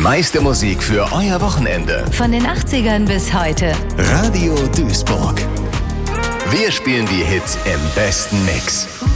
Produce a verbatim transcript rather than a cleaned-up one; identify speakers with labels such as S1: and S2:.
S1: meiste Musik für euer Wochenende.
S2: Von den achtzigern bis heute.
S1: Radio Duisburg. Wir spielen die Hits im besten Mix.